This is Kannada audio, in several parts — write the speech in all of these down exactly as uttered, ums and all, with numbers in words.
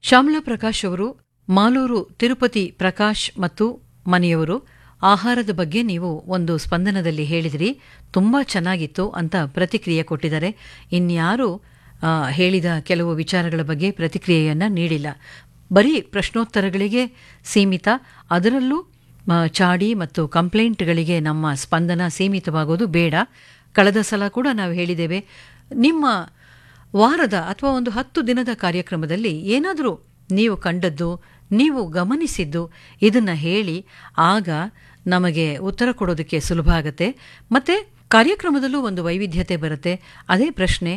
ಶ್ಯಾಮಲಾ ಪ್ರಕಾಶ್ ಅವರು ಮಾಲೂರು ತಿರುಪತಿ ಪ್ರಕಾಶ್ ಮತ್ತು ಮನೆಯವರು ಆಹಾರದ ಬಗ್ಗೆ ನೀವು ಒಂದು ಸ್ಪಂದನದಲ್ಲಿ ಹೇಳಿದಿರಿ, ತುಂಬಾ ಚೆನ್ನಾಗಿತ್ತು ಅಂತ ಪ್ರತಿಕ್ರಿಯೆ ಕೊಟ್ಟಿದ್ದಾರೆ. ಇನ್ಯಾರು ಹೇಳಿದ ಕೆಲವು ವಿಚಾರಗಳ ಬಗ್ಗೆ ಪ್ರತಿಕ್ರಿಯೆಯನ್ನ ನೀಡಿಲ್ಲ. ಬರೀ ಪ್ರಶ್ನೋತ್ತರಗಳಿಗೆ ಸೀಮಿತ, ಅದರಲ್ಲೂ ಚಾಡಿ ಮತ್ತು ಕಂಪ್ಲೇಂಟ್ಗಳಿಗೆ ನಮ್ಮ ಸ್ಪಂದನ ಸೀಮಿತವಾಗೋದು ಬೇಡ. ಕಳೆದ ಸಲ ಕೂಡ ನಾವು ಹೇಳಿದ್ದೇವೆ, ನಿಮ್ಮ ವಾರದ ಅಥವಾ ಒಂದು ಹತ್ತು ದಿನದ ಕಾರ್ಯಕ್ರಮದಲ್ಲಿ ಏನಾದರೂ ನೀವು ಕಂಡದ್ದು, ನೀವು ಗಮನಿಸಿದ್ದು ಇದನ್ನ ಹೇಳಿ, ಆಗ ನಮಗೆ ಉತ್ತರ ಕೊಡೋದಕ್ಕೆ ಸುಲಭ ಆಗುತ್ತೆ. ಮತ್ತೆ ಕಾರ್ಯಕ್ರಮದಲ್ಲೂ ಒಂದು ವೈವಿಧ್ಯತೆ ಬರುತ್ತೆ. ಅದೇ ಪ್ರಶ್ನೆ,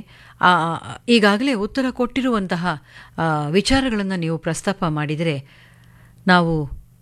ಈಗಾಗಲೇ ಉತ್ತರ ಕೊಟ್ಟಿರುವಂತಹ ವಿಚಾರಗಳನ್ನು ನೀವು ಪ್ರಸ್ತಾಪ ಮಾಡಿದರೆ ನಾವು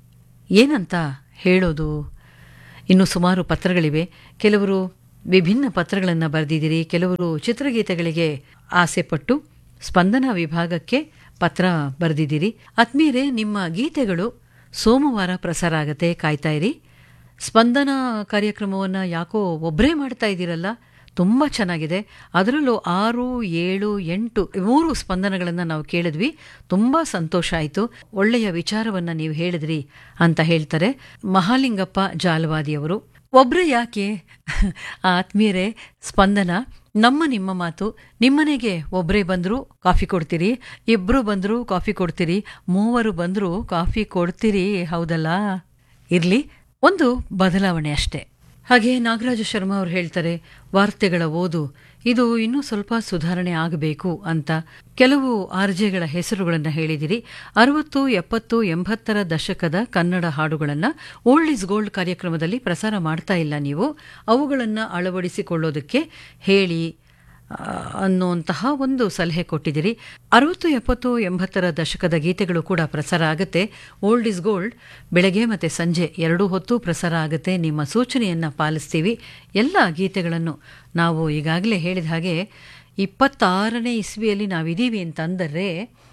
ಏನಂತ ಹೇಳೋದು? ಇನ್ನು ಸುಮಾರು ಪತ್ರಗಳಿವೆ. ಕೆಲವರು ವಿಭಿನ್ನ ಪತ್ರಗಳನ್ನು ಬರೆದಿದ್ದೀರಿ, ಕೆಲವರು ಚಿತ್ರಗೀತೆಗಳಿಗೆ ಆಸೆಪಟ್ಟು ಸ್ಪಂದನ ವಿಭಾಗಕ್ಕೆ ಪತ್ರ ಬರೆದಿದ್ದೀರಿ. ಆತ್ಮೀಯರೇ, ನಿಮ್ಮ ಗೀತೆಗಳು ಸೋಮವಾರ ಪ್ರಸಾರ ಆಗತ್ತೆ, ಕಾಯ್ತಾ ಇರಿ. ಸ್ಪಂದನ ಕಾರ್ಯಕ್ರಮವನ್ನು ಯಾಕೋ ಒಬ್ಬರೇ ಮಾಡ್ತಾ ಇದ್ದೀರಲ್ಲ, ತುಂಬ ಚೆನ್ನಾಗಿದೆ. ಅದರಲ್ಲೂ ಆರು ಏಳು ಎಂಟು ಮೂರು ಸ್ಪಂದನಗಳನ್ನು ನಾವು ಕೇಳಿದ್ವಿ, ತುಂಬ ಸಂತೋಷ ಆಯಿತು. ಒಳ್ಳೆಯ ವಿಚಾರವನ್ನು ನೀವು ಹೇಳಿದ್ರಿ ಅಂತ ಹೇಳ್ತಾರೆ ಮಹಾಲಿಂಗಪ್ಪ ಜಾಲವಾದಿಯವರು. ಒಬ್ಬರೇ ಯಾಕೆ ಆತ್ಮೀಯರೇ, ಸ್ಪಂದನ ನಮ್ಮ ನಿಮ್ಮ ಮಾತು. ನಿಮ್ಮನೆಗೆ ಒಬ್ಬರೇ ಬಂದರೂ ಕಾಫಿ ಕೊಡ್ತೀರಿ, ಇಬ್ಬರು ಬಂದರೂ ಕಾಫಿ ಕೊಡ್ತೀರಿ, ಮೂವರು ಬಂದರೂ ಕಾಫಿ ಕೊಡ್ತೀರಿ, ಹೌದಲ್ಲ? ಇರಲಿ, ಒಂದು ಬದಲಾವಣೆ ಅಷ್ಟೇ. ಹಾಗೆ ನಾಗರಾಜ ಶರ್ಮಾ ಅವರು ಹೇಳ್ತಾರೆ, ವಾರ್ತೆಗಳ ಓದು ಇದು ಇನ್ನೂ ಸ್ವಲ್ಪ ಸುಧಾರಣೆ ಆಗಬೇಕು ಅಂತ. ಕೆಲವು ಆರ್ಜೆಗಳ ಹೆಸರುಗಳನ್ನು ಹೇಳಿದಿರಿ. ಅರವತ್ತು ಎಪ್ಪತ್ತು ಎಂಬತ್ತರ ದಶಕದ ಕನ್ನಡ ಹಾಡುಗಳನ್ನು ಓಲ್ಡ್ ಇಸ್ ಗೋಲ್ಡ್ ಕಾರ್ಯಕ್ರಮದಲ್ಲಿ ಪ್ರಸಾರ ಮಾಡ್ತಾ ಇಲ್ಲ ನೀವು, ಅವುಗಳನ್ನು ಅಳವಡಿಸಿಕೊಳ್ಳೋದಕ್ಕೆ ಹೇಳಿ ಅನ್ನುವಂತಹ ಒಂದು ಸಲಹೆ ಕೊಟ್ಟಿದ್ದೀರಿ. ಅರವತ್ತು ಎಪ್ಪತ್ತು ಎಂಬತ್ತರ ದಶಕದ ಗೀತೆಗಳು ಕೂಡ ಪ್ರಸಾರ ಆಗುತ್ತೆ. ಓಲ್ಡ್ ಇಸ್ ಗೋಲ್ಡ್ ಬೆಳಗ್ಗೆ ಮತ್ತು ಸಂಜೆ ಎರಡೂ ಹೊತ್ತು ಪ್ರಸಾರ ಆಗುತ್ತೆ. ನಿಮ್ಮ ಸೂಚನೆಯನ್ನು ಪಾಲಿಸ್ತೀವಿ. ಎಲ್ಲ ಗೀತೆಗಳನ್ನು ನಾವು ಈಗಾಗಲೇ ಹೇಳಿದ ಹಾಗೆ ಇಪ್ಪತ್ತಾರನೇ ಇಸ್ವಿಯಲ್ಲಿ ನಾವಿದ್ದೀವಿ ಅಂತಂದರೆ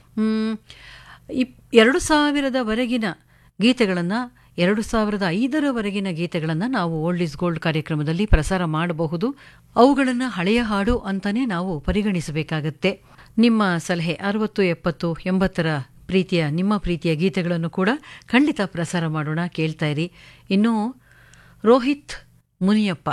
ಇಪ್ ಎರಡು ಸಾವಿರದವರೆಗಿನ ಗೀತೆಗಳನ್ನು, ಎರಡು ಸಾವಿರದ ಐದರವರೆಗಿನ ಗೀತೆಗಳನ್ನು ನಾವು ಓಲ್ಡ್ ಇಸ್ ಗೋಲ್ಡ್ ಕಾರ್ಯಕ್ರಮದಲ್ಲಿ ಪ್ರಸಾರ ಮಾಡಬಹುದು. ಅವುಗಳನ್ನು ಹಳೆಯ ಹಾಡು ಅಂತಾನೆ ನಾವು ಪರಿಗಣಿಸಬೇಕಾಗತ್ತೆ. ನಿಮ್ಮ ಸಲಹೆ ಅರವತ್ತು ಎಪ್ಪತ್ತು ಎಂಬತ್ತರ ಪ್ರೀತಿಯ ನಿಮ್ಮ ಪ್ರೀತಿಯ ಗೀತೆಗಳನ್ನು ಕೂಡ ಖಂಡಿತ ಪ್ರಸಾರ ಮಾಡೋಣ, ಕೇಳ್ತಾ ಇರಿ. ಇನ್ನು ರೋಹಿತ್ ಮುನಿಯಪ್ಪ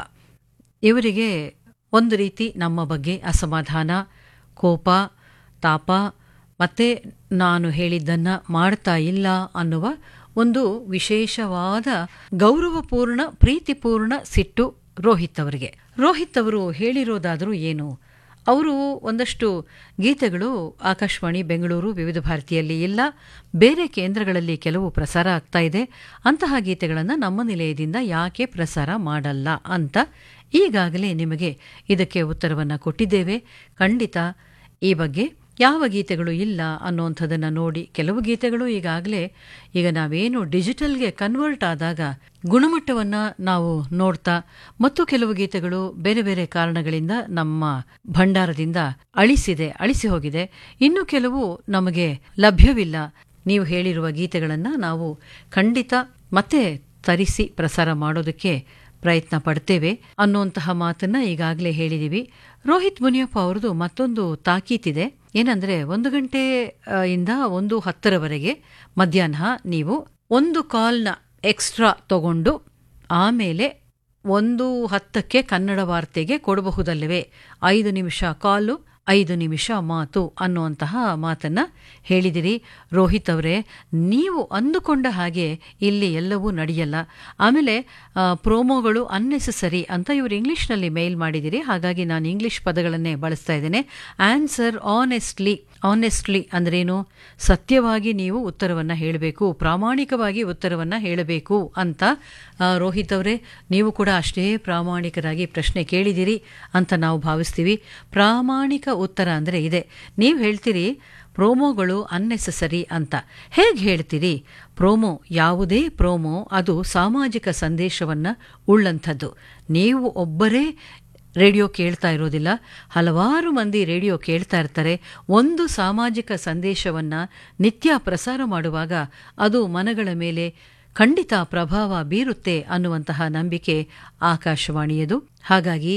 ಇವರಿಗೆ ಒಂದು ರೀತಿ ನಮ್ಮ ಬಗ್ಗೆ ಅಸಮಾಧಾನ, ಕೋಪ, ತಾಪ, ಮತ್ತೆ ನಾನು ಹೇಳಿದ್ದನ್ನು ಮಾಡ್ತಾ ಇಲ್ಲ ಅನ್ನುವ ಒಂದು ವಿಶೇಷವಾದ ಗೌರವಪೂರ್ಣ ಪ್ರೀತಿಪೂರ್ಣ ಸಿಟ್ಟು ರೋಹಿತ್ ಅವರಿಗೆ. ರೋಹಿತ್ ಅವರು ಹೇಳಿರೋದಾದರೂ ಏನು? ಅವರು ಒಂದಷ್ಟು ಗೀತೆಗಳು ಆಕಾಶವಾಣಿ ಬೆಂಗಳೂರು ವಿವಿಧ ಭಾರತಿಯಲ್ಲಿ ಇಲ್ಲ, ಬೇರೆ ಕೇಂದ್ರಗಳಲ್ಲಿ ಕೆಲವು ಪ್ರಸಾರ ಆಗ್ತಾ ಇದೆ. ಅಂತಹ ಗೀತೆಗಳನ್ನು ನಮ್ಮ ನಿಲಯದಿಂದ ಯಾಕೆ ಪ್ರಸಾರ ಮಾಡಲ್ಲ ಅಂತ ಈಗಾಗಲೇ ನಿಮಗೆ ಇದಕ್ಕೆ ಉತ್ತರವನ್ನು ಕೊಟ್ಟಿದ್ದೇವೆ. ಖಂಡಿತ ಈ ಬಗ್ಗೆ ಯಾವ ಗೀತೆಗಳು ಇಲ್ಲ ಅನ್ನುವಂಥದ್ದನ್ನು ನೋಡಿ, ಕೆಲವು ಗೀತೆಗಳು ಈಗಾಗಲೇ ಈಗ ನಾವೇನು ಡಿಜಿಟಲ್ಗೆ ಕನ್ವರ್ಟ್ ಆದಾಗ ಗುಣಮಟ್ಟವನ್ನು ನಾವು ನೋಡ್ತಾ, ಮತ್ತು ಕೆಲವು ಗೀತೆಗಳು ಬೇರೆ ಬೇರೆ ಕಾರಣಗಳಿಂದ ನಮ್ಮ ಭಂಡಾರದಿಂದ ಅಳಿಸಿದೆ ಅಳಿಸಿ ಹೋಗಿದೆ. ಇನ್ನು ಕೆಲವು ನಮಗೆ ಲಭ್ಯವಿಲ್ಲ. ನೀವು ಹೇಳಿರುವ ಗೀತೆಗಳನ್ನು ನಾವು ಖಂಡಿತ ಮತ್ತೆ ತರಿಸಿ ಪ್ರಸಾರ ಮಾಡೋದಕ್ಕೆ ಪ್ರಯತ್ನ ಪಡ್ತೇವೆ ಅನ್ನುವಂತಹ ಮಾತನ್ನ ಈಗಾಗಲೇ ಹೇಳಿದೀವಿ. ರೋಹಿತ್ ಮುನಿಯಪ್ಪ ಅವರದು ಮತ್ತೊಂದು ತಾಕೀತಿದೆ. ಏನಂದ್ರೆ, ಒಂದು ಗಂಟೆ ಇಂದ ಒಂದು ಹತ್ತರವರೆಗೆ ಮಧ್ಯಾಹ್ನ ನೀವು ಒಂದು ಕಾಲ್ನ ಎಕ್ಸ್ಟ್ರಾ ತಗೊಂಡು ಆಮೇಲೆ ಒಂದು ಹತ್ತಕ್ಕೆ ಕನ್ನಡ ವಾರ್ತೆಗೆ ಕೊಡಬಹುದಲ್ಲವೇ? ಐದು ನಿಮಿಷ ಕಾಲು, ಐದು ನಿಮಿಷ ಮಾತು ಅನ್ನುವಂತಹ ಮಾತನ್ನ ಹೇಳಿದಿರಿ. ರೋಹಿತ್ ಅವರೇ, ನೀವು ಅಂದುಕೊಂಡ ಹಾಗೆ ಇಲ್ಲಿ ಎಲ್ಲವೂ ನಡೆಯಲ್ಲ. ಆಮೇಲೆ ಪ್ರೋಮೋಗಳು ಅನ್ನೆಸೆಸರಿ ಅಂತ ಇವರು ಇಂಗ್ಲಿಷ್ನಲ್ಲಿ ಮೇಲ್ ಮಾಡಿದಿರಿ, ಹಾಗಾಗಿ ನಾನು ಇಂಗ್ಲಿಷ್ ಪದಗಳನ್ನೇ ಬಳಸ್ತಾ ಇದ್ದೇನೆ. Answer honestly. ಆನೆಸ್ಟ್ಲಿ ಅಂದ್ರೇನು? ಸತ್ಯವಾಗಿ ನೀವು ಉತ್ತರವನ್ನು ಹೇಳಬೇಕು, ಪ್ರಾಮಾಣಿಕವಾಗಿ ಉತ್ತರವನ್ನು ಹೇಳಬೇಕು ಅಂತ. ರೋಹಿತ್ ಅವರೇ, ನೀವು ಕೂಡ ಅಷ್ಟೇ ಪ್ರಾಮಾಣಿಕರಾಗಿ ಪ್ರಶ್ನೆ ಕೇಳಿದಿರಿ ಅಂತ ನಾವು ಭಾವಿಸ್ತೀವಿ. ಪ್ರಾಮಾಣಿಕ ಉತ್ತರ ಅಂದರೆ ಇದೆ. ನೀವು ಹೇಳ್ತೀರಿ ಪ್ರೋಮೋಗಳು ಅನ್ನೆಸೆಸರಿ ಅಂತ. ಹೇಗೆ ಹೇಳ್ತೀರಿ? ಪ್ರೋಮೋ, ಯಾವುದೇ ಪ್ರೋಮೋ ಅದು ಸಾಮಾಜಿಕ ಸಂದೇಶವನ್ನು ಉಳ್ಳಂಥದ್ದು. ನೀವು ಒಬ್ಬರೇ ರೇಡಿಯೋ ಕೇಳ್ತಾ ಇರೋದಿಲ್ಲ, ಹಲವಾರು ಮಂದಿ ರೇಡಿಯೋ ಕೇಳ್ತಾ ಇರ್ತಾರೆ. ಒಂದು ಸಾಮಾಜಿಕ ಸಂದೇಶವನ್ನು ನಿತ್ಯ ಪ್ರಸಾರ ಮಾಡುವಾಗ ಅದು ಮನಗಳ ಮೇಲೆ ಖಂಡಿತ ಪ್ರಭಾವ ಬೀರುತ್ತೆ ಅನ್ನುವಂತಹ ನಂಬಿಕೆ ಆಕಾಶವಾಣಿಯದು. ಹಾಗಾಗಿ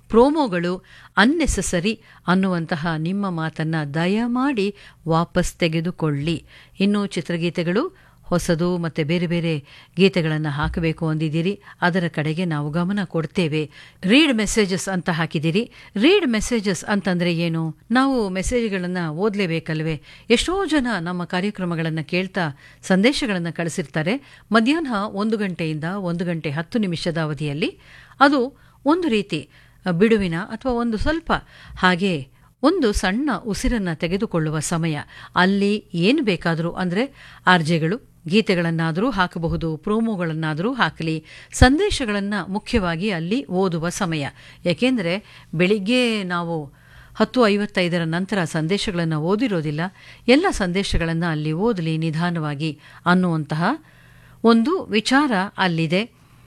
ಪ್ರೋಮೋಗಳು ಅನ್ನೆಸೆಸರಿ ಅನ್ನುವಂತಹ ನಿಮ್ಮ ಮಾತನ್ನು ದಯಮಾಡಿ ವಾಪಸ್ ತೆಗೆದುಕೊಳ್ಳಿ. ಇನ್ನು ಚಿತ್ರಗೀತೆಗಳು ಹೊಸದು ಮತ್ತು ಬೇರೆ ಬೇರೆ ಗೀತೆಗಳನ್ನು ಹಾಕಬೇಕು ಅಂದಿದ್ದೀರಿ, ಅದರ ಕಡೆಗೆ ನಾವು ಗಮನ ಕೊಡ್ತೇವೆ. ರೀಡ್ ಮೆಸೇಜಸ್ ಅಂತ ಹಾಕಿದ್ದೀರಿ. ರೀಡ್ ಮೆಸೇಜಸ್ ಅಂತಂದರೆ ಏನು? ನಾವು ಮೆಸೇಜ್ಗಳನ್ನು ಓದಲೇಬೇಕಲ್ವೇ? ಎಷ್ಟೋ ಜನ ನಮ್ಮ ಕಾರ್ಯಕ್ರಮಗಳನ್ನು ಕೇಳ್ತಾ ಸಂದೇಶಗಳನ್ನು ಕಳಿಸಿರ್ತಾರೆ. ಮಧ್ಯಾಹ್ನ ಒಂದು ಗಂಟೆಯಿಂದ ಒಂದು ಗಂಟೆ ಹತ್ತು ನಿಮಿಷದ ಅವಧಿಯಲ್ಲಿ ಅದು ಒಂದು ರೀತಿ ಬಿಡುವಿನ ಅಥವಾ ಒಂದು ಸ್ವಲ್ಪ ಹಾಗೆ ಒಂದು ಸಣ್ಣ ಉಸಿರನ್ನು ತೆಗೆದುಕೊಳ್ಳುವ ಸಮಯ. ಅಲ್ಲಿ ಏನು ಬೇಕಾದರೂ ಅಂದರೆ ಆರ್ಜೆಗಳು ಗೀತೆಗಳನ್ನಾದರೂ ಹಾಕಬಹುದು, ಪ್ರೋಮೋಗಳನ್ನಾದರೂ ಹಾಕಲಿ, ಸಂದೇಶಗಳನ್ನು ಮುಖ್ಯವಾಗಿ ಅಲ್ಲಿ ಓದುವ ಸಮಯ. ಏಕೆಂದರೆ ಬೆಳಿಗ್ಗೆ ನಾವು ಹತ್ತು ಐವತ್ತೈದರ ನಂತರ ಸಂದೇಶಗಳನ್ನು ಓದಿರೋದಿಲ್ಲ. ಎಲ್ಲ ಸಂದೇಶಗಳನ್ನು ಅಲ್ಲಿ ಓದಲಿ ನಿಧಾನವಾಗಿ ಅನ್ನುವಂತಹ ಒಂದು ವಿಚಾರ ಅಲ್ಲಿದೆ.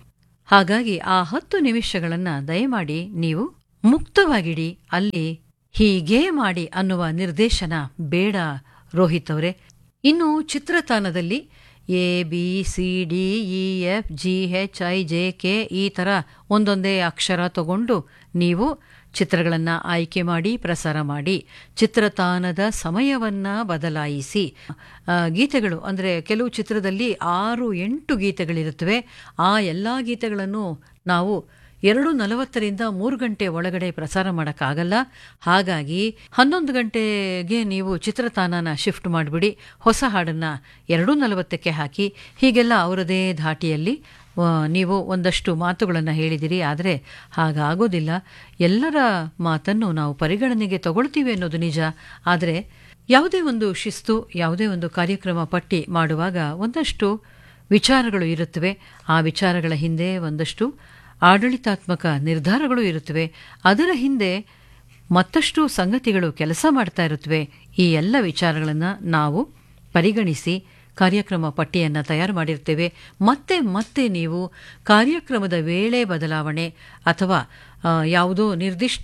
ಹಾಗಾಗಿ ಆ ಹತ್ತು ನಿಮಿಷಗಳನ್ನು ದಯಮಾಡಿ ನೀವು ಮುಕ್ತವಾಗಿಡಿ. ಅಲ್ಲಿ ಹೀಗೇ ಮಾಡಿ ಅನ್ನುವ ನಿರ್ದೇಶನ ಬೇಡ ರೋಹಿತ್ ಅವರೇ. ಇನ್ನು ಚಿತ್ರತಾಣದಲ್ಲಿ A B C D E F G H I J K ಈ ಥರ ಒಂದೊಂದೇ ಅಕ್ಷರ ತಗೊಂಡು ನೀವು ಚಿತ್ರಗಳನ್ನು ಆಯ್ಕೆ ಮಾಡಿ ಪ್ರಸಾರ ಮಾಡಿ. ಚಿತ್ರತಾಣದ ಸಮಯವನ್ನು ಬದಲಾಯಿಸಿ. ಗೀತೆಗಳು ಅಂದರೆ ಕೆಲವು ಚಿತ್ರದಲ್ಲಿ ಆರು ಎಂಟು ಗೀತೆಗಳಿರುತ್ತವೆ. ಆ ಎಲ್ಲ ಗೀತೆಗಳನ್ನು ನಾವು ಎರಡು ನಲವತ್ತರಿಂದ ಮೂರು ಗಂಟೆ ಒಳಗಡೆ ಪ್ರಸಾರ ಮಾಡೋಕ್ಕಾಗಲ್ಲ. ಹಾಗಾಗಿ ಹನ್ನೊಂದು ಗಂಟೆಗೆ ನೀವು ಚಿತ್ರತಾಣನ ಶಿಫ್ಟ್ ಮಾಡಿಬಿಡಿ. ಹೊಸ ಹಾಡನ್ನು ಎರಡು ನಲವತ್ತಕ್ಕೆ ಹಾಕಿ. ಹೀಗೆಲ್ಲ ಅವರದೇ ಧಾಟಿಯಲ್ಲಿ ನೀವು ಒಂದಷ್ಟು ಮಾತುಗಳನ್ನು ಹೇಳಿದಿರಿ. ಆದರೆ ಹಾಗಾಗೋದಿಲ್ಲ. ಎಲ್ಲರ ಮಾತನ್ನು ನಾವು ಪರಿಗಣನೆಗೆ ತಗೊಳ್ತೀವಿ ಅನ್ನೋದು ನಿಜ. ಆದರೆ ಯಾವುದೇ ಒಂದು ಶಿಸ್ತು, ಯಾವುದೇ ಒಂದು ಕಾರ್ಯಕ್ರಮ ಪಟ್ಟಿ ಮಾಡುವಾಗ ಒಂದಷ್ಟು ವಿಚಾರಗಳು ಇರುತ್ತವೆ. ಆ ವಿಚಾರಗಳ ಹಿಂದೆ ಒಂದಷ್ಟು ಆಡಳಿತಾತ್ಮಕ ನಿರ್ಧಾರಗಳು ಇರುತ್ತವೆ. ಅದರ ಹಿಂದೆ ಮತ್ತಷ್ಟು ಸಂಗತಿಗಳು ಕೆಲಸ ಮಾಡ್ತಾ ಇರುತ್ತವೆ. ಈ ಎಲ್ಲ ವಿಚಾರಗಳನ್ನು ನಾವು ಪರಿಗಣಿಸಿ ಕಾರ್ಯಕ್ರಮ ಪಟ್ಟಿಯನ್ನು ತಯಾರು ಮಾಡಿರ್ತೇವೆ. ಮತ್ತೆ ಮತ್ತೆ ನೀವು ಕಾರ್ಯಕ್ರಮದ ವೇಳೆ ಬದಲಾವಣೆ ಅಥವಾ ಯಾವುದೋ ನಿರ್ದಿಷ್ಟ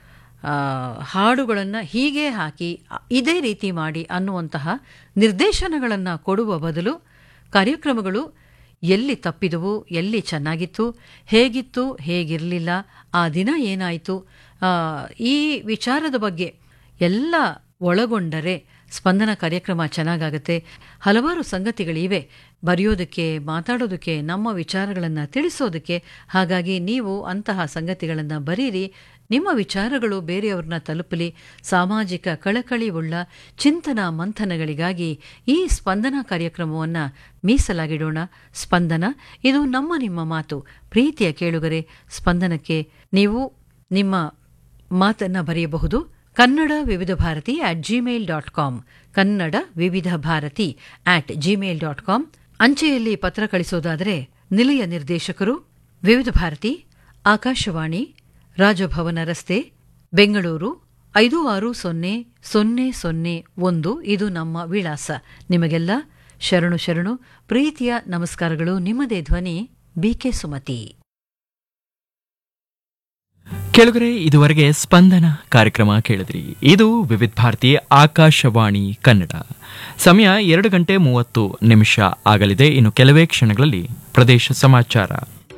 ಹಾಡುಗಳನ್ನು ಹೀಗೆ ಹಾಕಿ ಇದೇ ರೀತಿ ಮಾಡಿ ಅನ್ನುವಂತಹ ನಿರ್ದೇಶನಗಳನ್ನು ಕೊಡುವ ಬದಲು ಕಾರ್ಯಕ್ರಮಗಳು ಎಲ್ಲಿ ತಪ್ಪಿದವು, ಎಲ್ಲಿ ಚೆನ್ನಾಗಿತ್ತು, ಹೇಗಿತ್ತು, ಹೇಗಿರಲಿಲ್ಲ, ಆ ದಿನ ಏನಾಯಿತು, ಈ ವಿಚಾರದ ಬಗ್ಗೆ ಎಲ್ಲ ಒಳಗೊಂಡರೆ ಸ್ಪಂದನ ಕಾರ್ಯಕ್ರಮ ಚೆನ್ನಾಗಾಗತ್ತೆ. ಹಲವಾರು ಸಂಗತಿಗಳಿವೆ ಬರೆಯೋದಕ್ಕೆ, ಮಾತಾಡೋದಕ್ಕೆ, ನಮ್ಮ ವಿಚಾರಗಳನ್ನು ತಿಳಿಸೋದಕ್ಕೆ. ಹಾಗಾಗಿ ನೀವು ಅಂತಹ ಸಂಗತಿಗಳನ್ನು ಬರೀರಿ. ನಿಮ್ಮ ವಿಚಾರಗಳು ಬೇರೆಯವ್ರನ್ನ ತಲುಪಲಿ. ಸಾಮಾಜಿಕ ಕಳಕಳಿ ಉಳ್ಳ ಚಿಂತನ ಮಂಥನಗಳಿಗಾಗಿ ಈ ಸ್ಪಂದನ ಕಾರ್ಯಕ್ರಮವನ್ನು ಮೀಸಲಾಗಿಡೋಣ. ಸ್ಪಂದನ, ಇದು ನಮ್ಮ ನಿಮ್ಮ ಮಾತು. ಪ್ರೀತಿಯ ಕೇಳುಗರೆ, ಸ್ಪಂದನಕ್ಕೆ ನೀವು ನಿಮ್ಮ ಮಾತನ್ನು ಬರೆಯಬಹುದು. ಕನ್ನಡ ವಿವಿಧ Bharati at Gmail dot com Kannada ವಿವಿಧ Bharati at Gmail dot com. ಅಂಚೆಯಲ್ಲಿ ಪತ್ರ ಕಳಿಸೋದಾದರೆ ನಿಲಯ ನಿರ್ದೇಶಕರು ವಿವಿಧ ಭಾರತಿ, ಆಕಾಶವಾಣಿ, ರಾಜಭವನ ರಸ್ತೆ, ಬೆಂಗಳೂರು ಐದು ಆರು ಸೊನ್ನೆ ಸೊನ್ನೆ ಸೊನ್ನೆ ಒಂದು. ಇದು ನಮ್ಮ ವಿಳಾಸ. ನಿಮಗೆಲ್ಲ ಶರಣು ಶರಣು ಪ್ರೀತಿಯ ನಮಸ್ಕಾರಗಳು. ನಿಮ್ಮದೇ ಧ್ವನಿ ಬಿಕೆ ಸುಮತಿ. ಕೆಳಗರೆ ಇದುವರೆಗೆ ಸ್ಪಂದನ ಕಾರ್ಯಕ್ರಮ ಕೇಳಿದ್ರಿ. ಇದು ವಿವಿಧ ಭಾರತಿ ಆಕಾಶವಾಣಿ ಕನ್ನಡ. ಸಮಯ ಎರಡು ಗಂಟೆ ಮೂವತ್ತು ನಿಮಿಷ ಆಗಲಿದೆ. ಇನ್ನು ಕೆಲವೇ ಕ್ಷಣಗಳಲ್ಲಿ ಪ್ರದೇಶ ಸಮಾಚಾರ.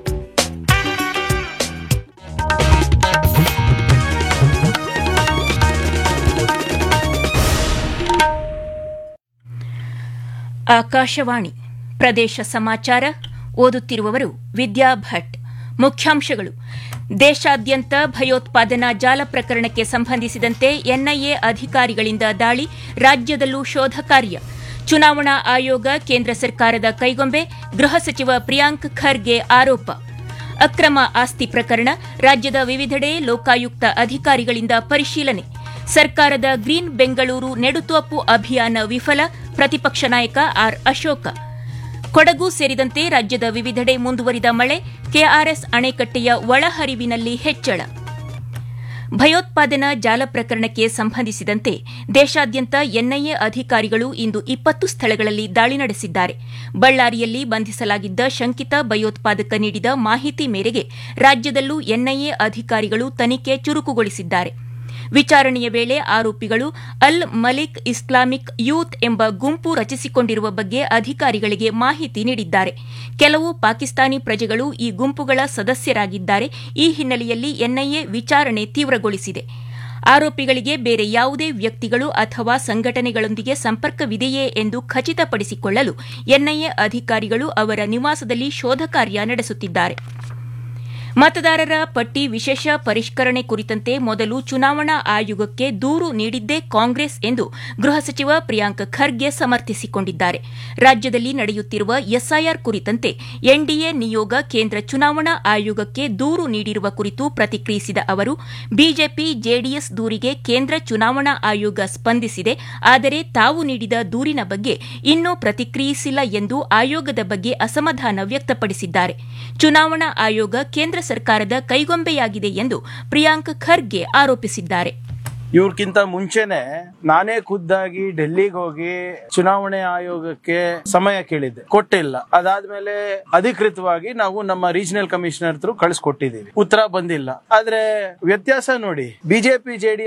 ಆಕಾಶವಾಣಿ ಪ್ರದೇಶ ಸಮಾಚಾರ. ಓದುತ್ತಿರುವವರು ವಿದ್ಯಾ ಭಟ್. ಮುಖ್ಯಾಂಶಗಳು: ದೇಶಾದ್ಯಂತ ಭಯೋತ್ಪಾದನಾ ಜಾಲ ಪ್ರಕರಣಕ್ಕೆ ಸಂಬಂಧಿಸಿದಂತೆ ಎನ್ಐಎ ಅಧಿಕಾರಿಗಳಿಂದ ದಾಳಿ, ರಾಜ್ಯದಲ್ಲೂ ಶೋಧ ಕಾರ್ಯ. ಚುನಾವಣಾ ಆಯೋಗ ಕೇಂದ್ರ ಸರ್ಕಾರದ ಕೈಗೊಂಬೆ, ಗೃಹ ಸಚಿವ ಪ್ರಿಯಾಂಕ್ ಖರ್ಗೆ ಆರೋಪ. ಅಕ್ರಮ ಆಸ್ತಿ ಪ್ರಕರಣ, ರಾಜ್ಯದ ವಿವಿಧೆಡೆ ಲೋಕಾಯುಕ್ತ ಅಧಿಕಾರಿಗಳಿಂದ ಪರಿಶೀಲನೆ. ಸರ್ಕಾರದ ಗ್ರೀನ್ ಬೆಂಗಳೂರು ನೆಡುತೋಪು ಅಭಿಯಾನ ವಿಫಲ, ಪ್ರತಿಪಕ್ಷ ನಾಯಕ ಆರ್ ಅಶೋಕ. ಕೊಡಗು ಸೇರಿದಂತೆ ರಾಜ್ಯದ ವಿವಿಧೆಡೆ ಮುಂದುವರಿದ ಮಳೆ, ಕೆಆರ್ಎಸ್ ಅಣೆಕಟ್ಟೆಯ ಒಳಹರಿವಿನಲ್ಲಿ ಹೆಚ್ಚಳ. ಭಯೋತ್ಪಾದನಾ ಜಾಲ ಪ್ರಕರಣಕ್ಕೆ ಸಂಬಂಧಿಸಿದಂತೆ ದೇಶಾದ್ಯಂತ ಎನ್ಐಎ ಅಧಿಕಾರಿಗಳು ಇಂದು ಇಪ್ಪತ್ತು ಸ್ಥಳಗಳಲ್ಲಿ ದಾಳಿ ನಡೆಸಿದ್ದಾರೆ. ಬಳ್ಳಾರಿಯಲ್ಲಿ ಬಂಧಿಸಲಾಗಿದ್ದ ಶಂಕಿತ ಭಯೋತ್ಪಾದಕ ನೀಡಿದ ಮಾಹಿತಿ ಮೇರೆಗೆ ರಾಜ್ಯದಲ್ಲೂ ಎನ್ಐಎ ಅಧಿಕಾರಿಗಳು ತನಿಖೆ ಚುರುಕುಗೊಳಿಸಿದ್ದಾರೆ. ವಿಚಾರಣೆಯ ವೇಳೆ ಆರೋಪಿಗಳು ಅಲ್ ಮಲಿಕ್ ಇಸ್ಲಾಮಿಕ್ ಯೂತ್ ಎಂಬ ಗುಂಪು ರಚಿಸಿಕೊಂಡಿರುವ ಬಗ್ಗೆ ಅಧಿಕಾರಿಗಳಿಗೆ ಮಾಹಿತಿ ನೀಡಿದ್ದಾರೆ. ಕೆಲವು ಪಾಕಿಸ್ತಾನಿ ಪ್ರಜೆಗಳು ಈ ಗುಂಪುಗಳ ಸದಸ್ಯರಾಗಿದ್ದಾರೆ. ಈ ಹಿನ್ನೆಲೆಯಲ್ಲಿ ಎನ್ಐಎ ವಿಚಾರಣೆ ತೀವ್ರಗೊಳಿಸಿದೆ. ಆರೋಪಿಗಳಿಗೆ ಬೇರೆ ಯಾವುದೇ ವ್ಯಕ್ತಿಗಳು ಅಥವಾ ಸಂಘಟನೆಗಳೊಂದಿಗೆ ಸಂಪರ್ಕವಿದೆಯೇ ಎಂದು ಖಚಿತಪಡಿಸಿಕೊಳ್ಳಲು ಎನ್ಐಎ ಅಧಿಕಾರಿಗಳು ಅವರ ನಿವಾಸದಲ್ಲಿ ಶೋಧ ಕಾರ್ಯ ನಡೆಸುತ್ತಿದ್ದಾರೆ. ಮತದಾರರ ಪಟ್ಟಿ ವಿಶೇಷ ಪರಿಷ್ಕರಣೆ ಕುರಿತಂತೆ ಮೊದಲು ಚುನಾವಣಾ ಆಯೋಗಕ್ಕೆ ದೂರು ನೀಡಿದ್ದೇ ಕಾಂಗ್ರೆಸ್ ಎಂದು ಗೃಹ ಸಚಿವ ಪ್ರಿಯಾಂಕ್ ಖರ್ಗೆ ಸಮರ್ಥಿಸಿಕೊಂಡಿದ್ದಾರೆ. ರಾಜ್ಯದಲ್ಲಿ ನಡೆಯುತ್ತಿರುವ ಎಸ್ಐಆರ್ ಕುರಿತಂತೆ ಎನ್ಡಿಎ ನಿಯೋಗ ಕೇಂದ್ರ ಚುನಾವಣಾ ಆಯೋಗಕ್ಕೆ ದೂರು ನೀಡಿರುವ ಕುರಿತು ಪ್ರತಿಕ್ರಿಯಿಸಿದ ಅವರು, ಬಿಜೆಪಿ ಜೆಡಿಎಸ್ ದೂರಿಗೆ ಕೇಂದ್ರ ಚುನಾವಣಾ ಆಯೋಗ ಸ್ಪಂದಿಸಿದೆ. ಆದರೆ ತಾವು ನೀಡಿದ ದೂರಿನ ಬಗ್ಗೆ ಇನ್ನೂ ಪ್ರತಿಕ್ರಿಯಿಸಿಲ್ಲ ಎಂದು ಆಯೋಗದ ಬಗ್ಗೆ ಅಸಮಾಧಾನ ವ್ಯಕ್ತಪಡಿಸಿದ್ದಾರೆ. ಚುನಾವಣಾ ಆಯೋಗ ಕೇಂದ್ರ ಸರ್ಕಾರದ ಕೈಗೊಂಬೆಯಾಗಿದೆ ಎಂದು ಪ್ರಿಯಾಂಕ್ ಖರ್ಗೆ ಆರೋಪಿಸಿದ್ದಾರೆ. ಇವ್ರಕ್ಕಿಂತ ಮುಂಚೆನೆ ನಾನೇ ಖುದ್ದಾಗಿ ಡೆಲ್ಲಿಗೆ ಹೋಗಿ ಚುನಾವಣೆ ಆಯೋಗಕ್ಕೆ ಸಮಯ ಕೇಳಿದ್ದೆ, ಕೊಟ್ಟಿಲ್ಲ. ಅದಾದ್ಮೇಲೆ ಅಧಿಕೃತವಾಗಿ ನಾವು ನಮ್ಮ ರೀಜನಲ್ ಕಮಿಷನರ್ ಹತ್ರ ಕಳಿಸ್ಕೊಟ್ಟಿದ್ದೀವಿ, ಉತ್ತರ ಬಂದಿಲ್ಲ. ಆದ್ರೆ ವ್ಯತ್ಯಾಸ ನೋಡಿ, ಬಿಜೆಪಿ ಜೆಡಿಎಸ್